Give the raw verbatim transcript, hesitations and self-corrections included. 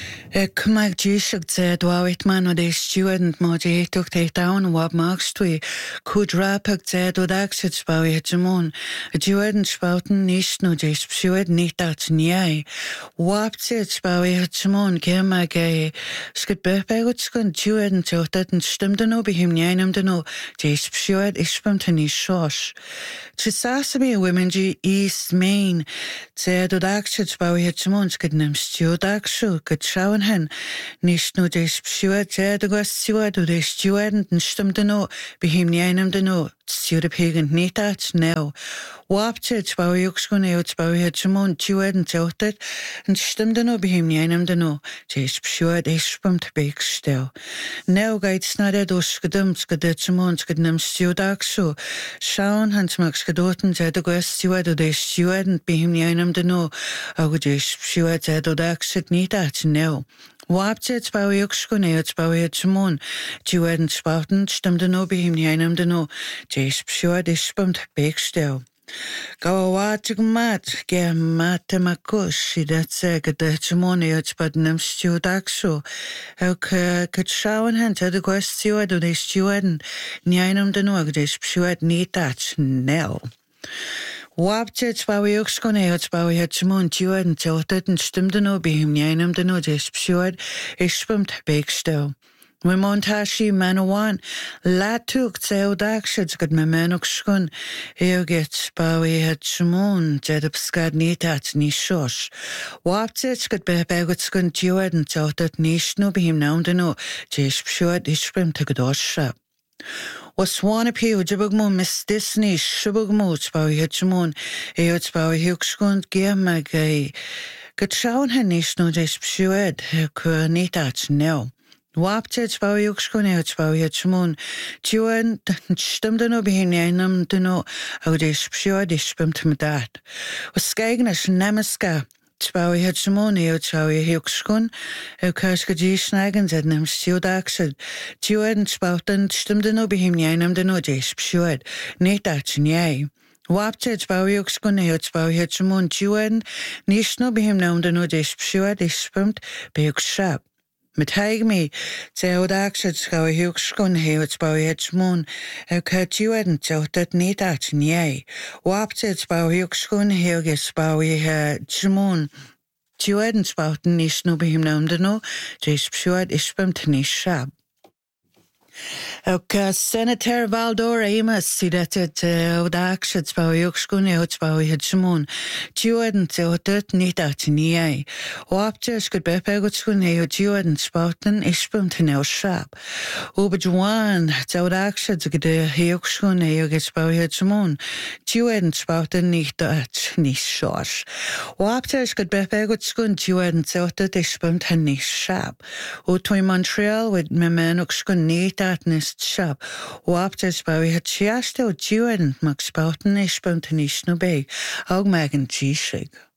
Cumag díiseach de dháit man ó é stúan má éach é dain bhab mágství chudrapag de dúdag si spáí hegemón a dúan spátan níos nó dééis siúad nítat níai Wapti spáí hegemón ce mag é scud bepegut gon dúan teochtad an stimdan ó bihim neanam den ó dééis siúad ispamta níos seos. Tri sasabí a womenji East Main de dúdag si spáí hegemón scud nam stúdag siú go trawan hen níos nó dééis siúad de agus siúad ó dééis stúad an stimdan ó bihim neanam den ó siúd a pégant nítat neo. Wapti spáí uxgun é spáí hegemón dúad an teochtad an stimdan ó bihim neanam den ó dééis siúad ispamt beig stel. Neo gaid snadad ó scudum scud hegemón scud nam stúdag siú Sean hans mag scudótan de agus siúad ó dééis siúad an bihim neanam den ó agus dééis siúad de dúdag sid nítat neo. Wapti spáí uxgun é spáí hegemón dúad an spátan stimdan ó bihim neanam den ó dééis siúad ispamt beig stel. Gawawat mat ge matemakus si dat se go de hegemóní bad nam stúdag siú ag go trawan hen de agus siúad ó dééis siúad neanam den ó agus dééis siúad nítat neo. Wapti spáí uxgun é spáí hegemón dúad an teochtad an stimdan ó bihim neanam den ó dééis siúad ispamt beig stel. We montashi manawan latuk tseodak shits good me manok shkun eoget bawi het shmon jedab skad nitat ni shosh waptet good bebegut skun tuad and totat nishno bihim naundano jesh pshuad ishprim tegadosh was one appeal jibugmo miss Disney shubugmo bawi het shmon eot bawi hukshkun giamagay good shawn hen nishno jesh pshuad ku nitat no. Wapti spáí uxgun é spáí hegemón dúan stimdan ó bihim neanam den ó agus dééis siúad ispamt dat. Was skeignas nemaska spáí hegemón é spáí uxgun ag cais go dí snagan de nam stúdag sid dúan spátan stimdan ó bihim neanam den ó dééis siúad nítat níai. Wapti spáí uxgun é spáí hegemón dúan níos nó bihim naam den ó dééis siúad ispamt beag sab. Mit haig mi teodag sid skáí hugskun heot spáí hegemón ag cadúad an teochtad nítat níai. Wapti spáí hugskun heog spáí hegemón dúad an spátan níos nó bihim naam den ó dééis siúad ispamt níos sab. Ok, Senator Valdor Amos sidated odag shit spáí uxgun é spáí hegemón dúad an teochtad nítat níai. Wapti scud bepegut skun é dúad an spátan ispamt neo sab. Ubadjuan teodag shit go de uxgun é agus spáí hegemón dúad an spátan nítat níos seos. Wapti scud bepegut skun dúad an teochtad ispamt níos sab. O twy Montreal with me manok skun nítat Nist shab wapti spáí het siasta ó dúad mag spátan ispamt níos nó beig ag megan díisig.